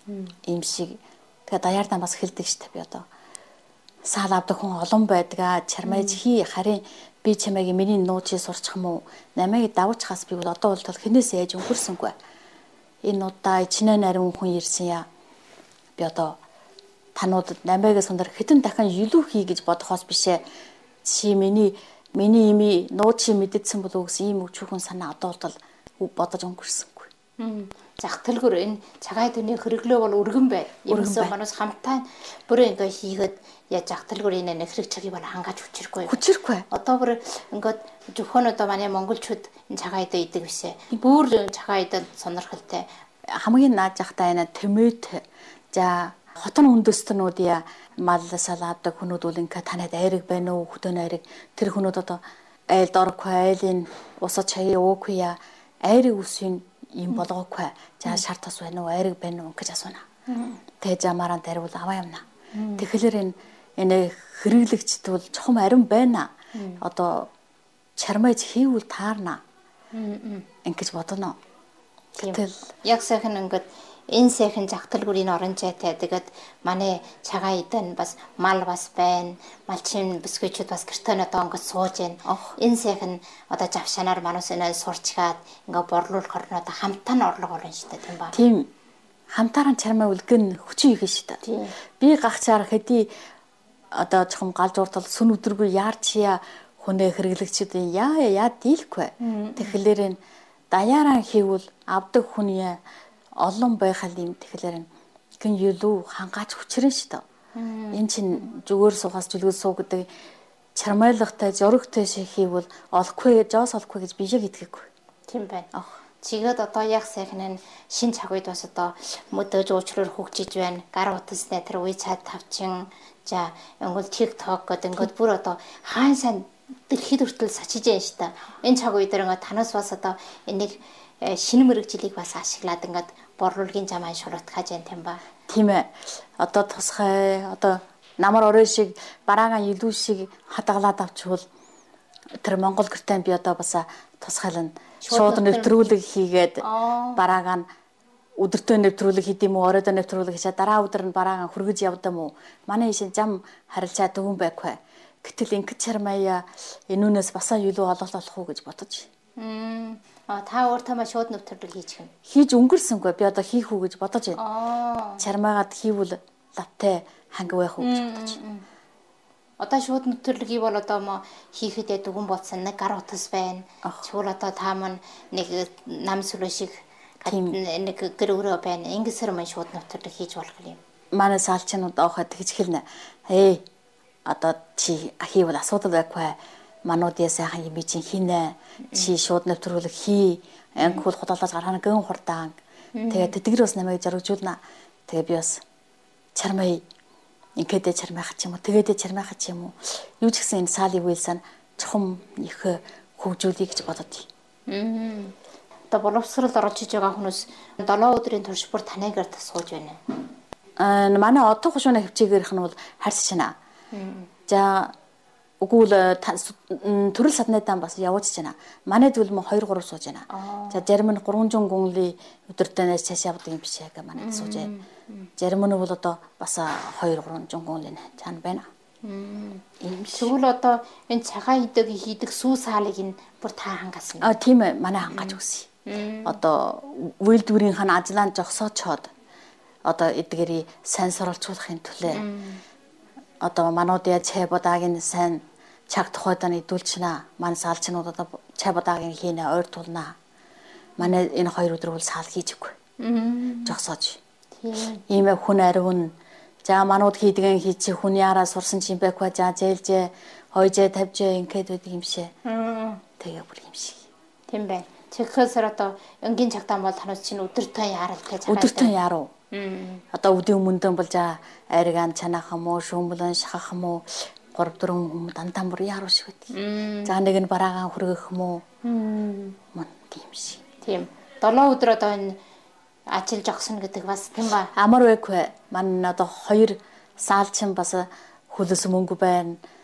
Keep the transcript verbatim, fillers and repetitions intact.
Ийм шиг тэгээ даяардаа бас хэлдэг штэ би одоо саал авдаг хүн олон байдаг. Чармайж хий харин би чамайг миний нуучийг сурчих юм уу? Намайг давуучхаас би бол одоо бол хинээс ээж өнгөрсөнгүй. Энэ удаа ичнээ нарийн хүн ирсэн яа. Би одоо тануудад намайг сундар хитэн дахин илүү хий гэж бодохоос бишээ. Чи миний миний ими нуучийг мэддсэн болов гэсэн ийм өчүүхэн санаа одоо бол бодож өнгөрсөнгүй. Загталгүр энэ цагаан төний хөрөглөө бол өргөн бай. Ерөөсөө манус хамтаа бүр ингээ хийгээд яаж загталгүр энэ нэг хэрэг чагийг бол хангааж хүчрэхгүй. Хүчрэхгүй. Одоо бүр ингээд зөвхөн одоо манай монголчууд энэ цагаан идэ идэг бишээ. Бүр цагаан идэ сонирхолтой. Хамгийн нааж захтай энэ тэмээд за хотон үндэстнүүд яа мал салаадаг хүнүүд бол ингээ танад айраг байна уу? Хөдөө айраг тэр хүнүүд одоо айл доргүй айлын усад чаяа уугүй яа айраг үсвийн юм болгоогүй. За шар тос байна уу? Айраг байна уу гэж асууна. Тэгээ замаараа дарвал аваа юмна. Тэгэхээр энэ энэ хэрэглэгчд бол чухам ариун байна. Одоо чармайж хийвэл таарна. Ингэж бодоно. Гэтэл яг сайхан ингээд энэ сайхан загталгүрийн оронжайтай тэгээд манай цагаан идэн бас мал бас байна. Малчин бисквичүүд бас гэртээ одоо ингээд сууж байна. Энэ сайхан одоо завшанаар манус энэ сурчгаад ингээд борлуулахор нь одоо хамтаа нь орлого орно шүү дээ тийм ба. Тийм. Хамтаараа чармай үлгэн хүчин ихэн шүү дээ. Би гахчаар хэдий одоо чухам галж уртал сүн өдргүй яарч яа хүнээ хэрэглэгчдийн яа яа дийлэхгүй. Тэгэхээр энэ даяараа хийвэл авдаг хүн яа олон байхал юм тэгэхээр гин юу хангааж хүчрэн шүү дээ. Энэ чинь зүгээр суугаас зүлгэл суу гэдэг чармайлгатай зөрөгтэй хийвэл олохгүй жоос олохгүй гэж би яг итгэхгүй. Тийм байна. Чигээд одоо яг сайхан энэ шин цаг үед бас одоо мөдөөж уучраар хөгжиж байна. Гар утасны тэр WeChat тавчин за өнгөл TikTok гэдэг ингээд бүр одоо хаан сайн дэлхийд хүртэл сачиж байна шүү дээ. Энэ цаг үед ингээд танаас бас одоо энийг шинэ мэрэгжлийг бас ашиглаад ингээд борлуулгийн замаа шууртахаж байна тийм ба. Тийм ээ. Одоо тусгай одоо намар орой шиг бараагаан илүү шиг хадгалаад авчвал тэр Монгол гэртээ би одоо бас тусгайлан шууд нэвтрүүлэг хийгээд бараагаан өдөртөө нэвтрүүлэг хийдэм үү оройдоо нэвтрүүлэг хийчаа дараа өдөр нь бараагаан хүргэж явдам уу манай ишин зам харилцаа дөвөн байхгүй. Гэтэл ингээд чармаяа энүүнээс басаа илүү олголт олох уу гэж бодож. А та өөр тамаа шууд нэвтрүүлэг хийчих юм. Хийж өнгөрсөнгүй би одоо хийх үү гэж бодож байна. Чармаагаад хийвэл лавтай ханга байх уу гэж бодож байна. Одоо шууд нэвтрүүлгийг бол одоо мо хийхэд дүгэн болсон нэг гар утас байна. Чуул одоо та мань нэг нам сүлөө шиг нэг гэр өрөө байна. Ингэсэр мань шууд нэвтрүүлэг хийж болох юм. Манай саалчнууд авахад тэгж хэлнэ. Ээ одоо чи хийвэл асуудал байхгүй. Мануудын сайхан юм чи хийнэ. Чи шууд нэвтрүүлэг хий. Ангиул худалдаж гаргана гэн хурдаан. Тэгээд тэтгэр бас намайг жаргажуулна. Тэгээ би бас чармай ингээд чармайхах юм уу тэгээд чармайхах юм уу юу ч гэсэн энэ саалын үйлсэн чухам их хөгжүүлэе гэж бодод. Аа. Одоо боловсрол орж иж байгаа хүмүүс долоо өдрийн турш бүр танайгаар тасгууж байна. Аа манай одоо хушууна хөвчөөгөрх нь бол харьцаж байна. За үгүйл төрөл саднайдан бас явуулж байна. Манайд бол мо хоёр гурав сууж байна. За зарим нь гурван зуун гүнлийн өдөртөөс цааш явдаг юм биш яг манайд сууж байна. Зарим нь бол одоо бас хоёр гурван зуун гүнлийн цаана байна. Ийм шүүл одоо энэ цагаан идэг хийдэг сүү саалыг нь бүр та хангасан. А тийм ээ манай хангаж өгсөн. Одоо үйлдвэрийн хан ажлаан жогсоочоод одоо эдгэрийг сайн суралцуулахын төлөө одоо мануудын чай бодаагийн сайн чаг тухайд нь идүүлчихнэ. Манай саалчнууд одоо чай бодаагийн хийнэ ойр тулнаа. Манай энэ хоёр өдөр бол саал хийж өгөө. Жогсоож. Тийм ээ хүн ариун. За манууд хийдгэн хийчих хүн яраа сурсан ч юм байхгүй. За зээлжээ хойжээ тавьжээ ингээд байдаг юм шээ. Тэгээ бүр юм шиг. Тийм бай. Тэгэхээр одоо өнгийн цагтаа бол танаас чинь өдөртөө яаралтай цагаан. Өдөртөө яруу. Одоо өдөө мөндөн бол за айргаан чанах юм уу, шүүмлэн шахах юм уу, гурав дөрвөн юм дандаа бүр яруу шиг байдаг. За нэг нь бараагаан хүргэх юм уу? Мөн тийм шиг. Тийм. долоо өдөр одоо энэ ажил жогсон гэдэг бас тийм ба. Амар байхгүй. Манай одоо хоёр саалчин бас хөлөс мөнгө байна.